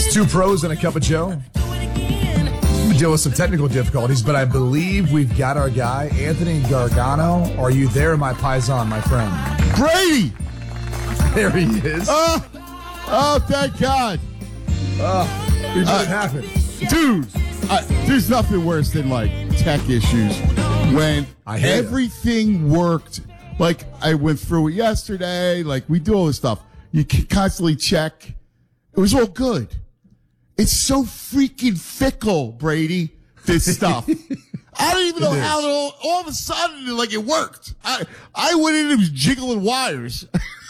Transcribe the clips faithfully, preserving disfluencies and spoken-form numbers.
It's two pros and a cup of Joe. We deal with some technical difficulties, but I believe we've got our guy, Anthony Gargano. Are you there, my paisan, my friend? Brady! There he is. Oh, oh thank God. Oh, we made it happen. Dude, I, there's nothing worse than, like, tech issues when everything you. worked. Like, I went through it yesterday. Like, we do all this stuff. You can constantly check. It was all good. It's so freaking fickle, Brady, this stuff. I don't even know how it all, all of a sudden, like, it worked. I, I went in and it was jiggling wires.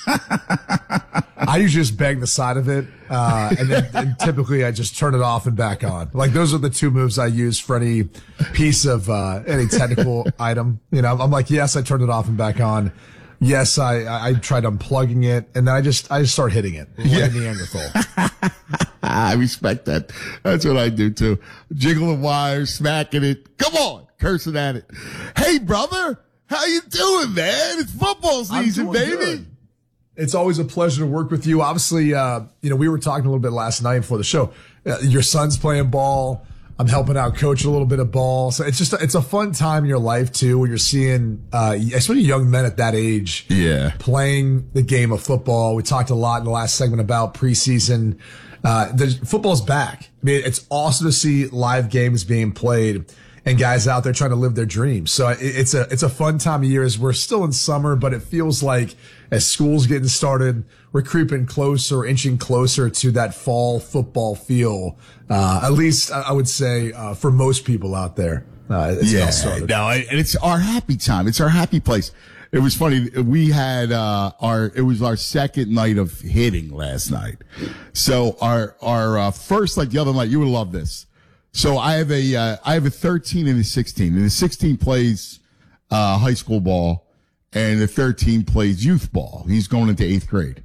I usually just bang the side of it, uh, and then and typically I just turn it off and back on. Like, those are the two moves I use for any piece of, uh, any technical item. You know, I'm like, yes, I turned it off and back on. Yes, I, I tried unplugging it, and then I just, I just start hitting it. Yeah. Like a Neanderthal. I respect that. That's what I do too. Jiggling wires, smacking it. Come on, cursing at it. Hey, brother, how you doing, man? It's football season, baby. Good. It's always a pleasure to work with you. Obviously, uh, you know, we were talking a little bit last night before the show. Uh, your son's playing ball. I'm helping out coach a little bit of ball. So it's just, a, it's a fun time in your life too, when you're seeing, uh, especially young men at that age. Yeah. Playing the game of football. We talked a lot in the last segment about preseason. Uh, the football's back. I mean, it's awesome to see live games being played and guys out there trying to live their dreams. So it, it's a, it's a fun time of year as we're still in summer, but it feels like as school's getting started, we're creeping closer, inching closer to that fall football feel. Uh, at least I would say, uh, for most people out there. Uh, it's yeah, no, and it's our happy time. It's our happy place. It was funny. We had, uh, our, it was our second night of hitting last night. So our, our, uh, first, like the other night, you would love this. So I have a, uh, I have a thirteen and a sixteen, and the sixteen plays, uh, high school ball, and the thirteen plays youth ball. He's going into eighth grade.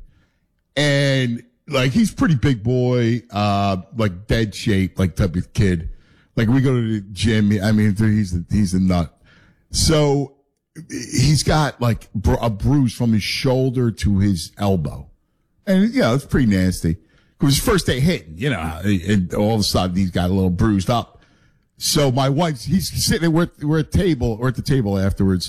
And like, he's pretty big boy, uh, like dead shape, like type of kid. Like, we go to the gym. I mean, he's a, he's a nut. So he's got like a bruise from his shoulder to his elbow. And, you know, it's pretty nasty. It was his first day hitting, you know, and all of a sudden he's got a little bruised up. So my wife, he's sitting, we're, we're at table, we're at the table afterwards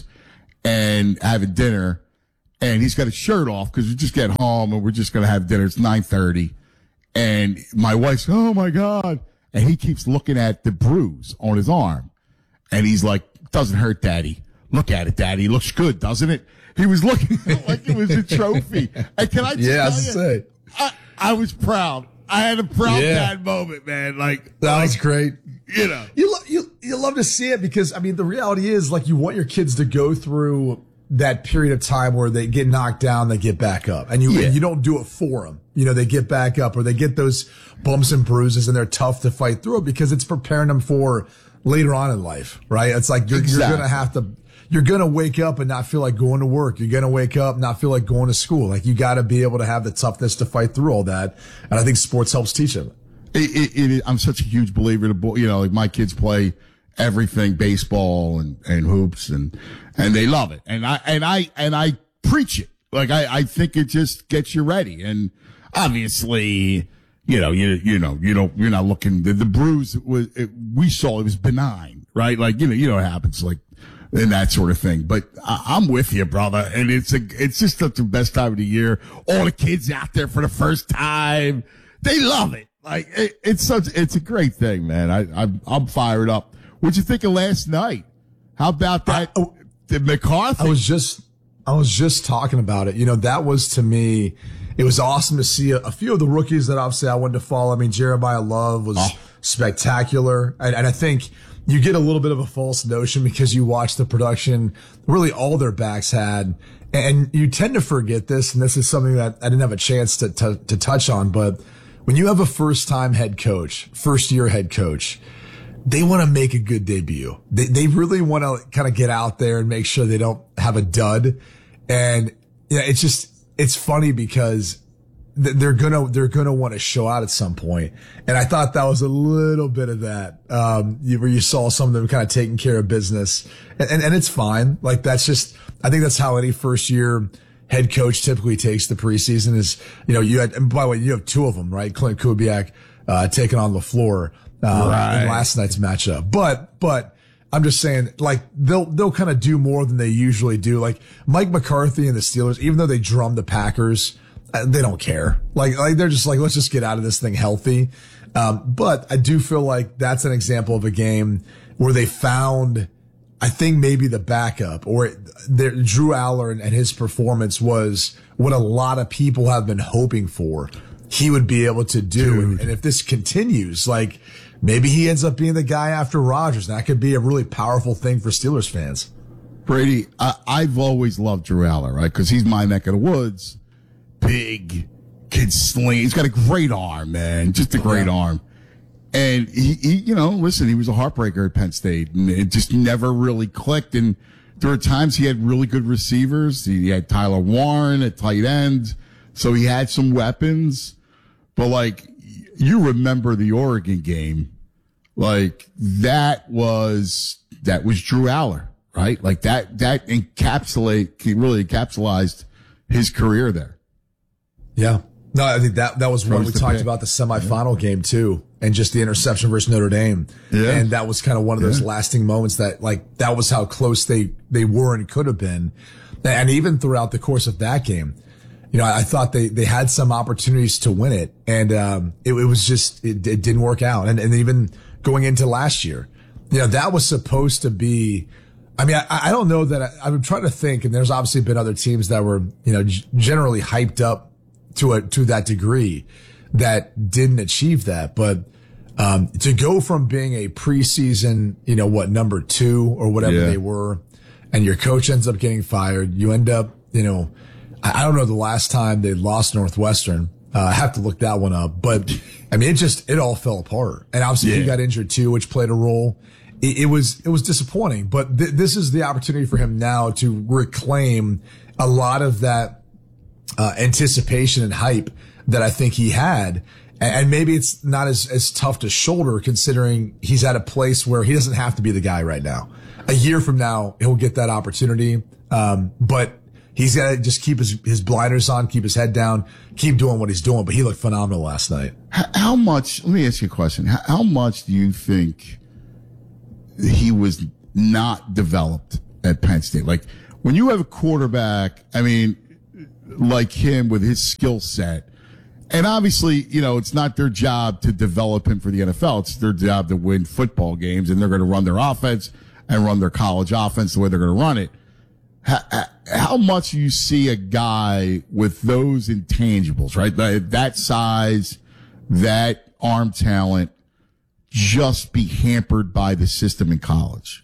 and having dinner, and he's got his shirt off because we just get home and we're just going to have dinner. It's nine thirty. And my wife's, oh my God. And he keeps looking at the bruise on his arm. And he's like, doesn't hurt, Daddy. Look at it, Daddy. It looks good, doesn't it? He was looking like it was a trophy. And can I just yeah, tell you, say. I, I was proud. I had a proud yeah. dad moment, man. Like, that like, was great. You know, you, lo- you, you love to see it because, I mean, the reality is, like, you want your kids to go through that period of time where they get knocked down, they get back up, and you, yeah. and you don't do it for them. You know, they get back up or they get those bumps and bruises and they're tough to fight through because it's preparing them for later on in life, right? It's like you're, exactly. you're going to have to, you're going to wake up and not feel like going to work. You're going to wake up and not feel like going to school. Like, you got to be able to have the toughness to fight through all that. And I think sports helps teach them. It, it, it, I'm such a huge believer to, you know, like my kids play everything, baseball and, and hoops, and, and they love it. And I, and I, and I preach it. Like, I, I think it just gets you ready. And obviously, you know, you, you know, you don't, you're not looking, the, the bruise was, it, we saw it was benign, right? Like, you know, you know what happens, like, and that sort of thing. But I, I'm with you, brother. And it's a, it's just the best time of the year. All the kids out there for the first time. They love it. Like, it, it's such, it's a great thing, man. I, I'm, I'm fired up. What'd you think of last night? How about that? I, the McCarthy? I was just, I was just talking about it. You know, that was, to me, it was awesome to see a, a few of the rookies that obviously I wanted to follow. I mean, Jeremiah Love was oh. spectacular. And, and I think you get a little bit of a false notion because you watch the production, really all their backs had. And you tend to forget this, and this is something that I didn't have a chance to, to, to touch on, but when you have a first time head coach, first year head coach, they want to make a good debut. They, they really want to kind of get out there and make sure they don't have a dud. And yeah, it's just, it's funny because they're gonna, they're gonna want to show out at some point. And I thought that was a little bit of that, um, where you saw some of them kind of taking care of business, and, and, and it's fine. Like, that's just, I think that's how any first year head coach typically takes the preseason is, you know, you had, and by the way, you have two of them, right? Clint Kubiak, uh, taking on LaFleur, uh, right. in last night's matchup. But, but I'm just saying, like, they'll, they'll kind of do more than they usually do. Like Mike McCarthy and the Steelers, even though they drum the Packers, uh, they don't care. Like, like they're just like, let's just get out of this thing healthy. Um, but I do feel like that's an example of a game where they found, I think maybe the backup or their, Drew Aller and, and his performance was what a lot of people have been hoping for he would be able to do. And, and if this continues, like maybe he ends up being the guy after Rodgers. And that could be a really powerful thing for Steelers fans. Brady, I, I've always loved Drew Aller, right? Because he's my neck of the woods. Big, can sling. He's got a great arm, man. Just a great yeah. arm. And he, he, you know, listen, he was a heartbreaker at Penn State, and it just never really clicked. And there were times he had really good receivers. He had Tyler Warren at tight end, so he had some weapons. But like, you remember the Oregon game, like that was that was Drew Aller, right? Like that that encapsulate he really encapsulated his career there. Yeah. No, I think that, that was when we talked pick. about the semifinal yeah. game too, and just the interception versus Notre Dame. Yeah. And that was kind of one of those yeah. lasting moments that like, that was how close they, they were and could have been. And even throughout the course of that game, you know, I, I thought they, they had some opportunities to win it, and, um, it, it was just, it, it didn't work out. And, and even going into last year, you know, that was supposed to be, I mean, I, I don't know that I, I'm trying to think, and there's obviously been other teams that were, you know, g- generally hyped up to a, to that degree that didn't achieve that. But, um, to go from being a preseason, you know, what, number two or whatever yeah. they were, and your coach ends up getting fired, you end up, you know, I, I don't know the last time they lost Northwestern. Uh, I have to look that one up, but I mean, it just, it all fell apart. And obviously yeah. he got injured too, which played a role. It, it was, it was disappointing, but th- this is the opportunity for him now to reclaim a lot of that, Uh, anticipation and hype that I think he had. And, and maybe it's not as, as tough to shoulder considering he's at a place where he doesn't have to be the guy right now. A year from now, he'll get that opportunity. Um, but he's got to just keep his, his blinders on, keep his head down, keep doing what he's doing. But he looked phenomenal last night. How, how much, let me ask you a question. How, how much do you think he was not developed at Penn State? Like when you have a quarterback, I mean, like him with his skill set. And obviously, you know, it's not their job to develop him for the N F L. It's their job to win football games, and they're going to run their offense and run their college offense the way they're going to run it. How, how much do you see a guy with those intangibles, right? That size, that arm talent, just be hampered by the system in college?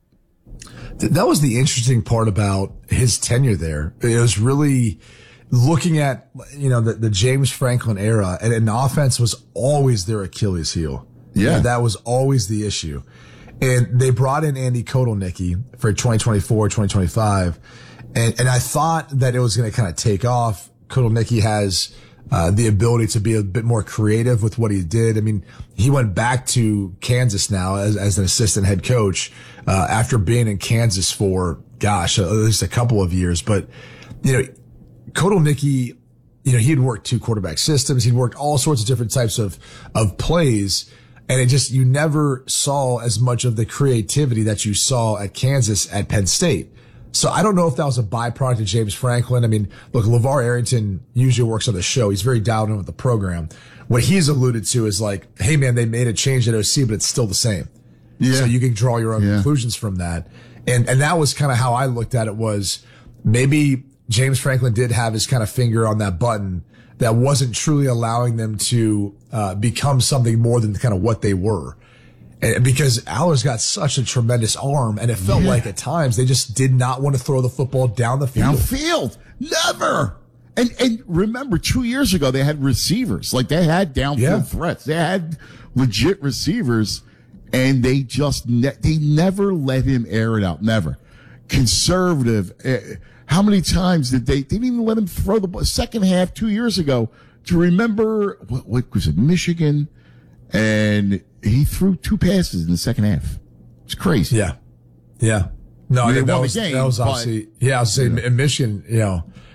That was the interesting part about his tenure there. It was really looking at, you know, the, the James Franklin era, and an offense was always their Achilles heel. Yeah. And that was always the issue. And they brought in Andy Kotelnicki for twenty twenty-four, twenty twenty-five. And, and I thought that it was going to kind of take off. Kotelnicki has, uh, the ability to be a bit more creative with what he did. I mean, he went back to Kansas now as, as an assistant head coach, uh, after being in Kansas for, gosh, at least a couple of years. But, you know, Kotelnicki, you know, he had worked two quarterback systems. He'd worked all sorts of different types of, of plays. And it just, you never saw as much of the creativity that you saw at Kansas at Penn State. So I don't know if that was a byproduct of James Franklin. I mean, look, LeVar Arrington usually works on the show. He's very dialed in with the program. What he's alluded to is like, hey man, they made a change at O C, but it's still the same. Yeah. So you can draw your own yeah. conclusions from that. And, and that was kind of how I looked at it, was maybe James Franklin did have his kind of finger on that button that wasn't truly allowing them to, uh, become something more than kind of what they were. And because Aller's got such a tremendous arm, and it felt yeah. like at times they just did not want to throw the football down the field. Downfield. Never. And, and remember, two years ago, they had receivers. Like, they had downfield yeah. threats. They had legit receivers, and they just, ne- they never let him air it out. Never. Conservative. Uh, how many times did they, they didn't even let him throw the ball? Second half, two years ago, do you remember, what, what was it, Michigan? And he threw two passes in the second half. It's crazy. Yeah. Yeah. No, I mean, I think they that won was, the game, that was obviously, yeah, I was saying in Michigan, you know,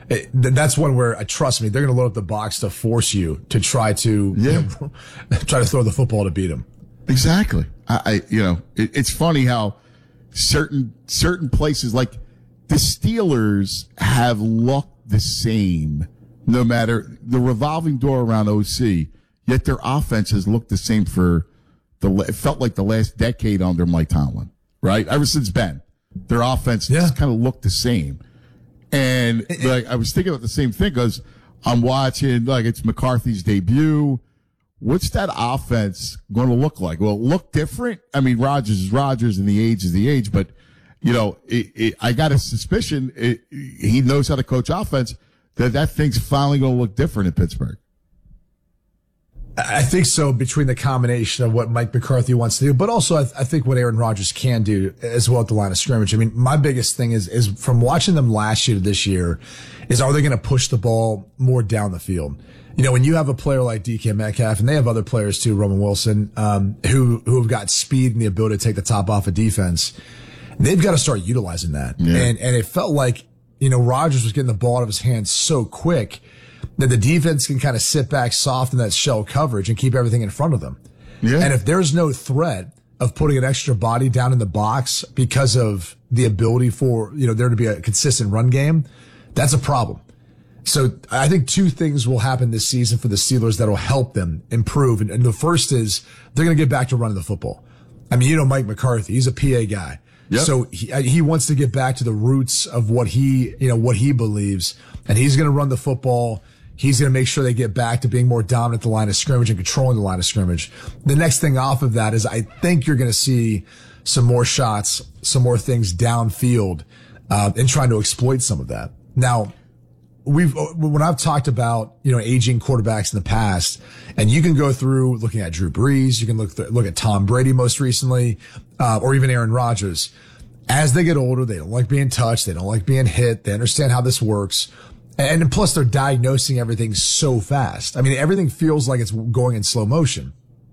it, that's one where, uh, trust me, they're going to load up the box to force you to try to, yeah. you know, try to throw the football to beat them. Exactly. I, I you know, it, it's funny how certain, certain places like the Steelers have looked the same no matter the revolving door around O C, yet their offenses looked the same for the, it felt like the last decade under Mike Tomlin, right? Ever since Ben, their offense yeah. just kind of looked the same. And it, like, I was thinking about the same thing because I'm watching, like, it's McCarthy's debut. What's that offense going to look like? Well, look different. I mean, Rodgers is Rodgers and the age is the age, but, you know, it, it, I got a suspicion it, he knows how to coach offense, that that thing's finally going to look different in Pittsburgh. I think so, between the combination of what Mike McCarthy wants to do, but also I, th- I think what Aaron Rodgers can do as well at the line of scrimmage. I mean, my biggest thing is, is from watching them last year to this year is, are they going to push the ball more down the field? You know, when you have a player like D K Metcalf, and they have other players too, Roman Wilson, um, who, who have got speed and the ability to take the top off of defense, they've got to start utilizing that. Yeah. And, and it felt like, you know, Rodgers was getting the ball out of his hands so quick that the defense can kind of sit back soft in that shell coverage and keep everything in front of them. Yeah. And if there's no threat of putting an extra body down in the box because of the ability for, you know, there to be a consistent run game, that's a problem. So I think two things will happen this season for the Steelers that will help them improve. And, and the first is they're going to get back to running the football. I mean, you know, Mike McCarthy, he's a P A guy. Yep. So he, he wants to get back to the roots of what he, you know, what he believes, and he's going to run the football. He's going to make sure they get back to being more dominant at the line of scrimmage and controlling the line of scrimmage. The next thing off of that is I think you're going to see some more shots, some more things downfield, uh, and trying to exploit some of that. Now, we've, when I've talked about, you know, aging quarterbacks in the past, and you can go through looking at Drew Brees, you can look, th- look at Tom Brady most recently, uh, or even Aaron Rodgers. As they get older, they don't like being touched. They don't like being hit. They understand how this works. And plus, they're diagnosing everything so fast. I mean, everything feels like it's going in slow motion.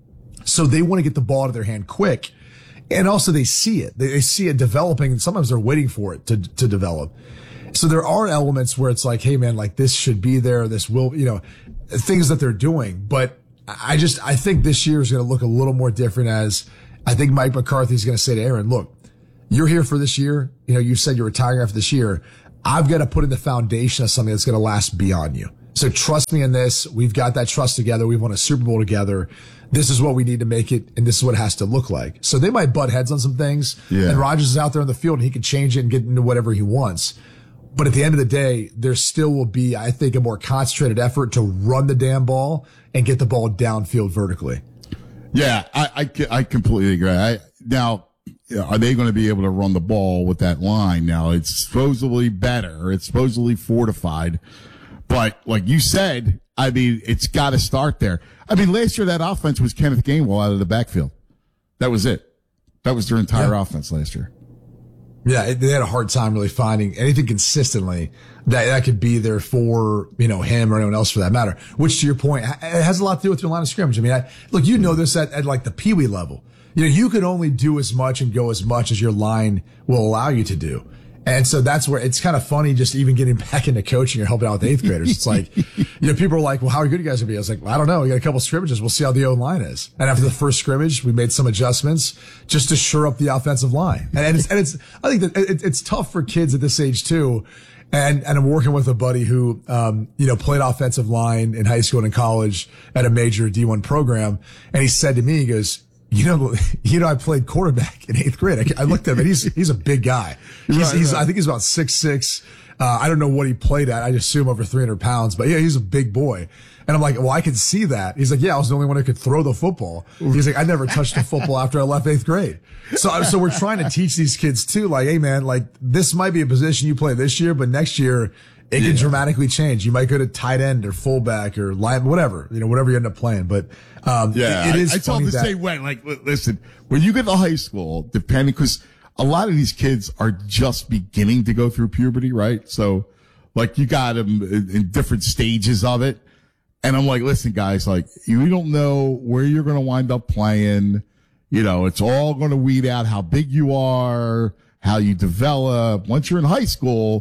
So they want to get the ball out of their hand quick. And also, they see it. They, they see it developing, and sometimes they're waiting for it to, to develop. So there are elements where it's like, hey, man, like this should be there. This will, you know, things that they're doing. But I just, I think this year is going to look a little more different, as I think Mike McCarthy is going to say to Aaron, look, you're here for this year. You know, you said you're retiring after this year. I've got to put in the foundation of something that's going to last beyond you. So trust me in this. We've got that trust together. We've won a Super Bowl together. This is what we need to make it, and this is what it has to look like. So they might butt heads on some things, yeah. and Rodgers is out there on the field, and he can change it and get into whatever he wants. But at the end of the day, there still will be, I think, a more concentrated effort to run the damn ball and get the ball downfield vertically. Yeah, I, I, I completely agree. I, now, are they going to be able to run the ball with that line? Now, it's supposedly better. It's supposedly fortified. But like you said, I mean, it's got to start there. I mean, last year that offense was Kenneth Gainwell out of the backfield. That was it. That was their entire yeah. offense last year. Yeah, they had a hard time really finding anything consistently that, that could be there for, you know, him or anyone else for that matter. Which, to your point, it has a lot to do with your line of scrimmage. I mean, I, look, you know this at, at like the peewee level. You know, you can only do as much and go as much as your line will allow you to do. And so that's where it's kind of funny just even getting back into coaching or helping out with eighth graders. It's like, you know, people are like, well, how good are you guys going to be? I was like, well, I don't know. We got a couple scrimmages. We'll see how the O-line is. And after the first scrimmage, we made some adjustments just to shore up the offensive line. And, and it's, and it's, I think that it, it's tough for kids at this age too. And, and I'm working with a buddy who, um, you know, played offensive line in high school and in college at a major D one program. And he said to me, he goes, You know, you know, I played quarterback in eighth grade. I, I looked at him, and he's he's a big guy. He's, right, he's right. I think he's about six six. Uh, I don't know what he played at. I assume over three hundred pounds. But yeah, he's a big boy. And I'm like, well, I can see that. He's like, yeah, I was the only one who could throw the football. He's like, I never touched a football after I left eighth grade. So, so we're trying to teach these kids too, like, hey man, like this might be a position you play this year, but next year it yeah. can dramatically change. You might go to tight end or fullback or line, whatever, you know, whatever you end up playing. But, um, yeah, it, it is I, I told the that, same way. Like, listen, when you get to high school, depending, cause a lot of these kids are just beginning to go through puberty, right? So like you got them in, in different stages of it. And I'm like, listen, guys, like you don't know where you're going to wind up playing. You know, it's all going to weed out how big you are, how you develop. Once you're in high school,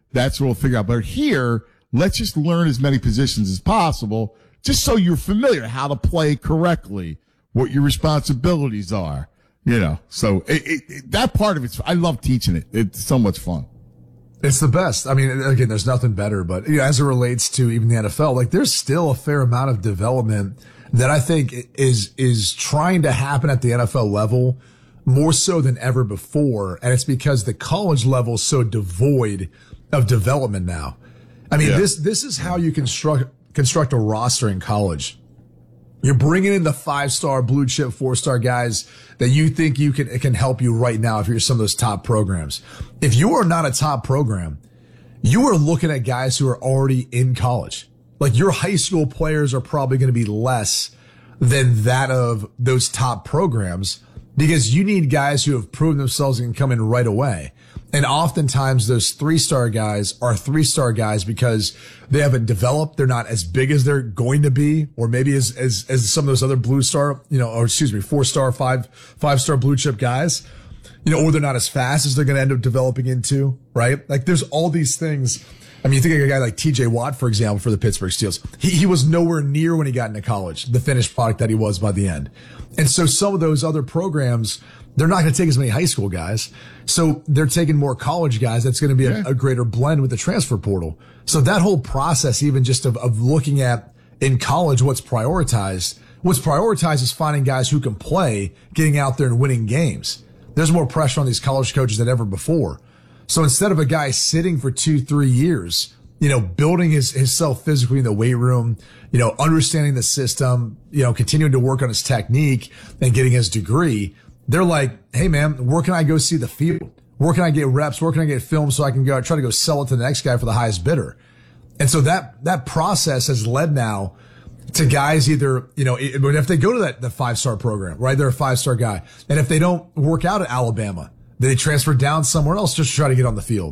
that's what we'll figure out. But here, let's just learn as many positions as possible, just so you're familiar how to play correctly, what your responsibilities are, you know. So it, it, it, that part of it's, I love teaching it. It's so much fun. It's the best. I mean, again, there's nothing better, but you know, as it relates to even the N F L, like there's still a fair amount of development that I think is, is trying to happen at the N F L level more so than ever before. And it's because the college level is so devoid of development now. I mean, yeah. this, this is how you construct, construct a roster in college. You're bringing in the five-star, blue chip, four-star guys that you think you can, it can help you right now if you're some of those top programs. If you are not a top program, you are looking at guys who are already in college. Like your high school players are probably going to be less than that of those top programs because you need guys who have proven themselves and can come in right away. And oftentimes those three-star guys are three-star guys because they haven't developed. They're not as big as they're going to be, or maybe as, as, as some of those other blue star, you know, or excuse me, four-star, five, five-star blue chip guys, you know, or they're not as fast as they're going to end up developing into, right? Like there's all these things. I mean, you think of a guy like T J Watt, for example, for the Pittsburgh Steelers. He, he was nowhere near when he got into college, the finished product that he was by the end. And so some of those other programs, they're not going to take as many high school guys. So they're taking more college guys. That's going to be a, a greater blend with the transfer portal. So that whole process, even just of, of looking at in college, what's prioritized, what's prioritized is finding guys who can play, getting out there and winning games. There's more pressure on these college coaches than ever before. So instead of a guy sitting for two, three years, you know, building his, himself physically in the weight room, you know, understanding the system, you know, continuing to work on his technique and getting his degree, they're like, hey man, where can I go see the field? Where can I get reps? Where can I get film so I can go try to go sell it to the next guy for the highest bidder? And so that, that process has led now to guys either, you know, if they go to that, the five-star program, right? They're a five-star guy. And if they don't work out at Alabama, they transfer down somewhere else just to try to get on the field.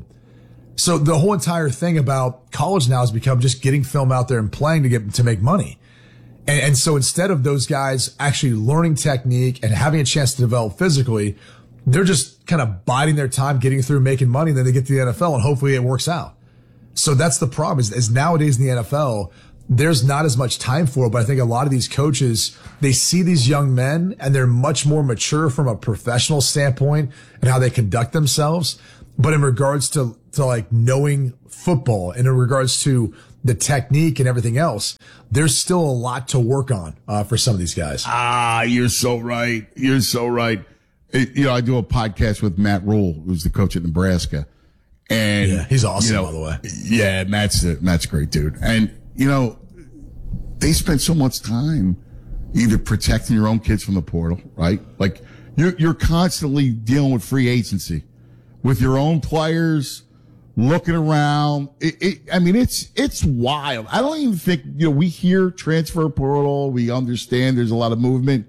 So the whole entire thing about college now has become just getting film out there and playing to get, to make money. And, and so instead of those guys actually learning technique and having a chance to develop physically, they're just kind of biding their time, getting through, making money, and then they get to the N F L and hopefully it works out. So that's the problem is, is nowadays in the N F L, there's not as much time for it, but I think a lot of these coaches, they see these young men and they're much more mature from a professional standpoint and how they conduct themselves. But in regards to, to like knowing football and in regards to the technique and everything else, there's still a lot to work on, uh, for some of these guys. Ah, you're so right. You're so right. It, you know, I do a podcast with Matt Rule, who's the coach at Nebraska. And yeah, he's awesome, you know, by the way. Yeah, Matt's a, Matt's a great dude. And, you know, they spend so much time either protecting your own kids from the portal, right? Like you're, you're constantly dealing with free agency with your own players, looking around. It, it, I mean, it's, it's wild. I don't even think, you know, we hear transfer portal. We understand there's a lot of movement,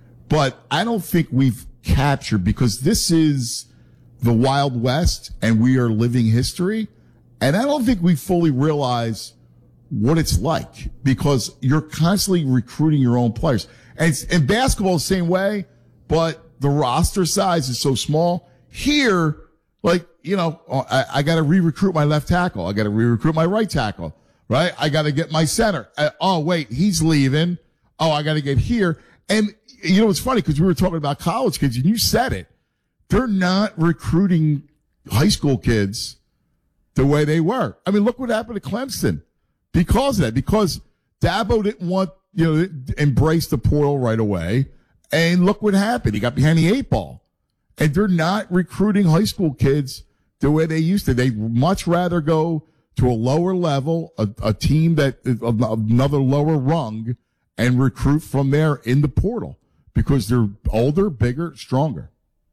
but I don't think we've captured because this is the Wild West and we are living history. And I don't think we fully realize what it's like because you're constantly recruiting your own players. And, it's, and basketball the same way, but the roster size is so small. Here, like, you know, I, I got to re-recruit my left tackle. I got to re-recruit my right tackle, right? I got to get my center. Uh, oh, wait, he's leaving. Oh, I got to get here. And, you know, it's funny because we were talking about college kids and you said it. They're not recruiting high school kids the way they were. I mean, look what happened to Clemson because of that, because Dabo didn't want, you know, embrace the portal right away. And look what happened. He got behind the eight ball. And they're not recruiting high school kids the way they used to. They'd much rather go to a lower level, a, a team that is another lower rung, and recruit from there in the portal because they're older, bigger, stronger.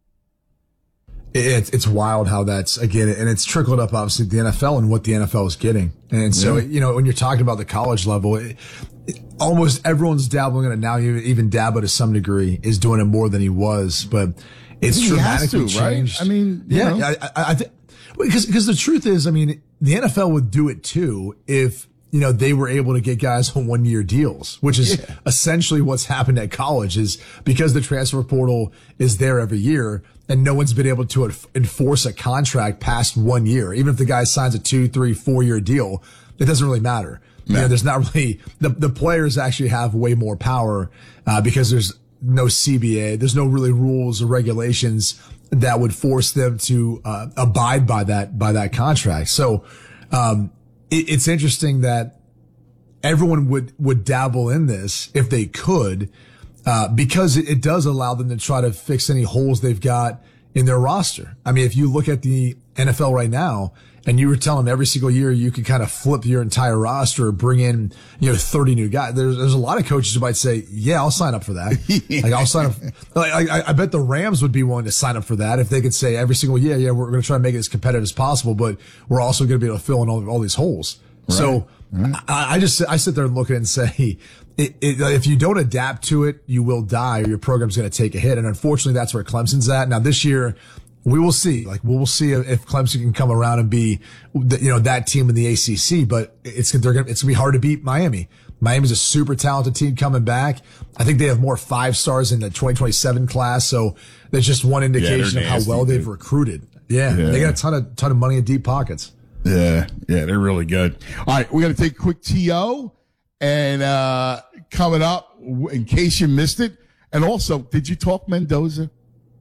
It's, it's wild how that's, again, and it's trickled up obviously to the N F L and what the N F L is getting. And so, yeah. you know, when you're talking about the college level, it, it, almost everyone's dabbling in it now. Even Dabo to some degree is doing it more than he was, but it's he dramatically has to, changed. Right? I mean, yeah, know. I, I, I think because because the truth is, I mean, the N F L would do it too if you know, they were able to get guys on one year deals, which is yeah. essentially what's happened at college is because the transfer portal is there every year and no one's been able to enforce a contract past one year. Even if the guy signs a two, three, four year deal, it doesn't really matter. No. You know, there's not really, the, the players actually have way more power, uh, because there's no C B A. There's no really rules or regulations that would force them to, uh, abide by that, by that contract. So, um, it, it's interesting that everyone would, would dabble in this if they could, uh, because it, it does allow them to try to fix any holes they've got in their roster. I mean, if you look at the N F L right now, and you were telling them every single year you could kind of flip your entire roster or bring in, you know, thirty new guys. There's, there's a lot of coaches who might say, yeah, I'll sign up for that. Like, I'll sign up. Like, I, I bet the Rams would be willing to sign up for that if they could say every single year, yeah, we're going to try to make it as competitive as possible, but we're also going to be able to fill in all, all these holes. Right. So right. I, I just, I sit there and look at it and say, it, it, if you don't adapt to it, you will die or your program's going to take a hit. And unfortunately, that's where Clemson's at. Now this year, we will see. Like, we will see if Clemson can come around and be, you know, that team in the A C C. But it's they're gonna, it's gonna be hard to beat Miami. Miami's a super talented team coming back. I think they have more five stars in the twenty twenty-seven class. So that's just one indication yeah, of how well they've recruited. Yeah, yeah, they got a ton of ton of money in deep pockets. Yeah, yeah, they're really good. All right, we got to take a quick T O, and uh coming up in case you missed it. And also, did you talk Mendoza?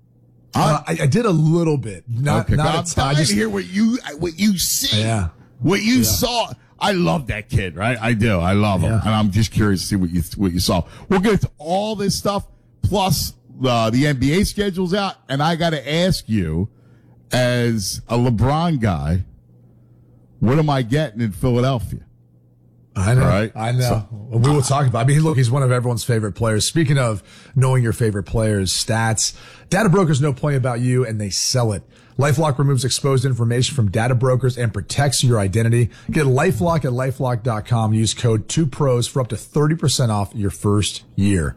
Uh, I, I did a little bit, not okay, not I'm a ton. dying I just to hear what you what you see, yeah, what you yeah. saw. I love that kid, right? I do. I love him, yeah. and I'm just curious to see what you what you saw. We'll get to all this stuff, plus uh, the N B A schedule's out, and I got to ask you, as a LeBron guy, what am I getting in Philadelphia? I know. Right? I know. So, we will talk about it. I mean, look, he's one of everyone's favorite players. Speaking of knowing your favorite players, stats, data brokers know plenty about you and they sell it. LifeLock removes exposed information from data brokers and protects your identity. Get LifeLock at LifeLock dot com. Use code two pros for up to thirty percent off your first year.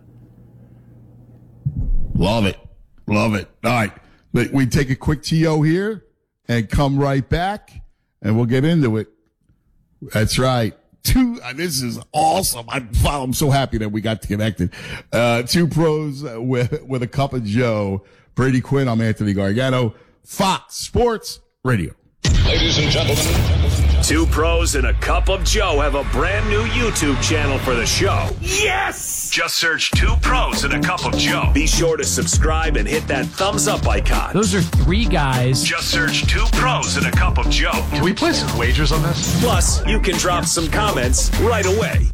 Love it. Love it. All right. We take a quick T O here and come right back and we'll get into it. That's right. Two, uh, this is awesome. I'm, I'm so happy that we got connected. Uh, two pros with, with a cup of Joe. Brady Quinn, I'm Anthony Gargano. Fox Sports Radio. Ladies and gentlemen, two pros and a cup of Joe have a brand new YouTube channel for the show. Yes! Just search Two Pros and a Cup of Joe. Be sure to subscribe and hit that thumbs up icon. Those are three guys. Just search Two Pros and a Cup of Joe. Can we place some wagers on this? Plus, you can drop some comments right away.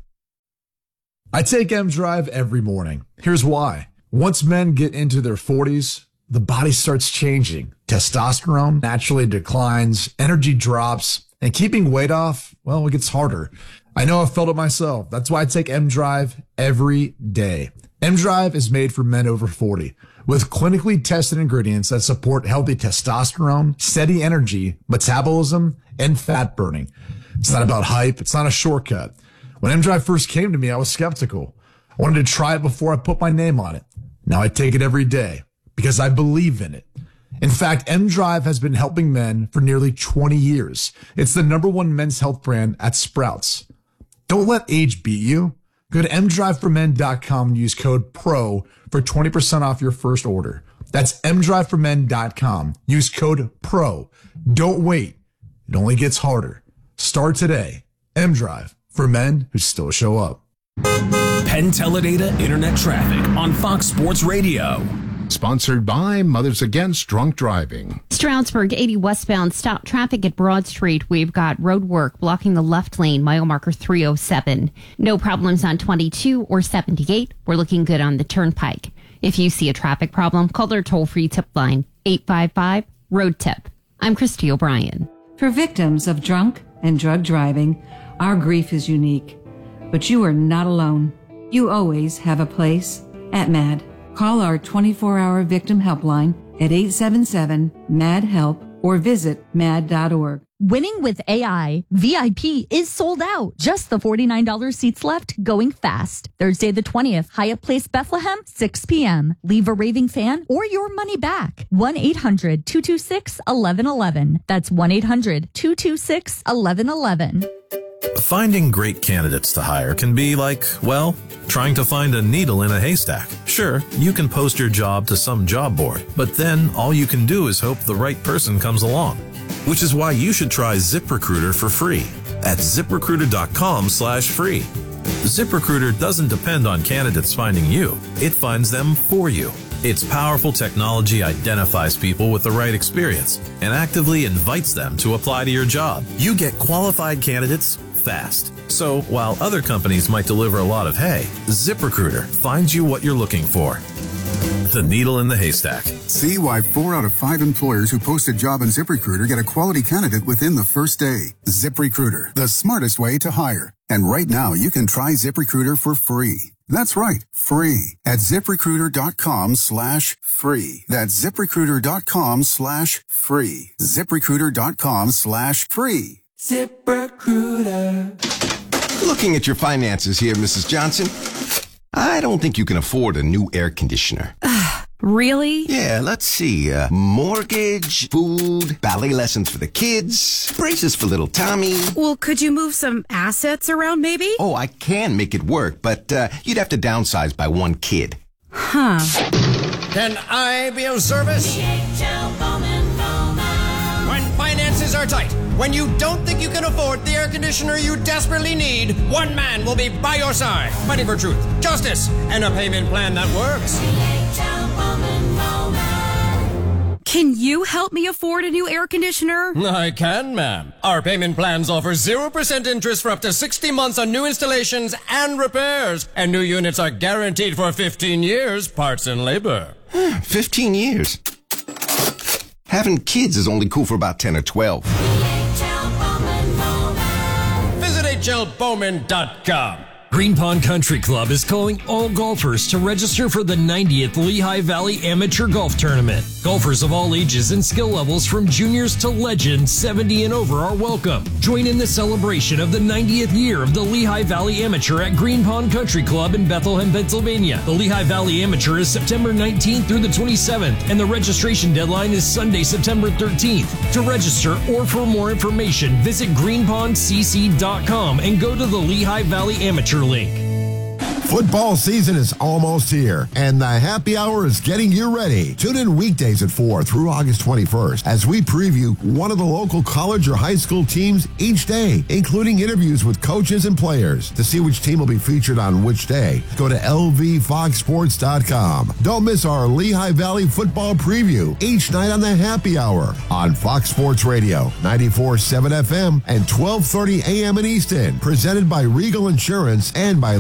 I take M Drive every morning. Here's why. Once men get into their forties, the body starts changing. Testosterone naturally declines, energy drops, and keeping weight off, well, it gets harder. I know I've felt it myself. That's why I take M Drive every day. M Drive is made for men over forty with clinically tested ingredients that support healthy testosterone, steady energy, metabolism, and fat burning. It's not about hype. It's not a shortcut. When M Drive first came to me, I was skeptical. I wanted to try it before I put my name on it. Now I take it every day because I believe in it. In fact, M Drive has been helping men for nearly twenty years. It's the number one men's health brand at Sprouts. Don't let age beat you. Go to m drive for men dot com and use code PRO for twenty percent off your first order. That's m drive for men dot com. Use code PRO. Don't wait. It only gets harder. Start today. M Drive for men who still show up. Penn Teledata Internet Traffic on Fox Sports Radio. Sponsored by Mothers Against Drunk Driving. Stroudsburg eighty westbound, stop traffic at Broad Street. We've got road work blocking the left lane, mile marker three oh seven. No problems on twenty-two or seventy-eight. We're looking good on the turnpike. If you see a traffic problem, call their toll-free tip line, eight five five, road tip. I'm Christy O'Brien. For victims of drunk and drug driving, our grief is unique. But you are not alone. You always have a place at MAD. Call our twenty-four hour victim helpline at eight seven seven, M A D, HELP or visit mad dot org. Winning with A I, V I P is sold out. Just the forty-nine dollars seats left, going fast. Thursday the twentieth, Hyatt Place, Bethlehem, six p.m. Leave a raving fan or your money back. one eight hundred, two two six, one one one one. That's one eight hundred, two two six, one one one one. Finding great candidates to hire can be like, well, trying to find a needle in a haystack. Sure, you can post your job to some job board, but then all you can do is hope the right person comes along. Which is why you should try ZipRecruiter for free at ZipRecruiter.com slash free. ZipRecruiter doesn't depend on candidates finding you. It finds them for you. Its powerful technology identifies people with the right experience and actively invites them to apply to your job. You get qualified candidates fast. So while other companies might deliver a lot of hay, ZipRecruiter finds you what you're looking for. The needle in the haystack. See why four out of five employers who post a job on ZipRecruiter get a quality candidate within the first day. ZipRecruiter, the smartest way to hire. And right now, you can try ZipRecruiter for free. That's right, free at ZipRecruiter.com slash free. That's ZipRecruiter.com slash free. ZipRecruiter.com slash free. ZipRecruiter. Looking at your finances here, Missus Johnson, I don't think you can afford a new air conditioner. Really? Yeah, let's see. Uh, mortgage, food, ballet lessons for the kids, braces for little Tommy. Well, could you move some assets around, maybe? Oh, I can make it work, but uh, you'd have to downsize by one kid. Huh. Can I be of service? When finances are tight, when you don't think you can afford the air conditioner you desperately need, one man will be by your side, fighting for truth, justice, and a payment plan that works. Can you help me afford a new air conditioner? I can, ma'am. Our payment plans offer zero percent interest for up to sixty months on new installations and repairs. And new units are guaranteed for fifteen years, parts and labor. fifteen years? Having kids is only cool for about ten or twelve. Visit H L Bowman dot com. Green Pond Country Club is calling all golfers to register for the ninetieth Lehigh Valley Amateur Golf Tournament. Golfers of all ages and skill levels from juniors to legends, seventy and over are welcome. Join in the celebration of the ninetieth year of the Lehigh Valley Amateur at Green Pond Country Club in Bethlehem, Pennsylvania. The Lehigh Valley Amateur is September nineteenth through the twenty-seventh, and the registration deadline is Sunday, September thirteenth. To register or for more information, visit green pond c c dot com and go to the Lehigh Valley Amateur link. Football season is almost here, and the happy hour is getting you ready. Tune in weekdays at four through August twenty-first as we preview one of the local college or high school teams each day, including interviews with coaches and players. To see which team will be featured on which day, go to L V fox sports dot com. Don't miss our Lehigh Valley football preview each night on the happy hour on Fox Sports Radio, ninety-four point seven F M and twelve thirty A M in Easton, presented by Regal Insurance and by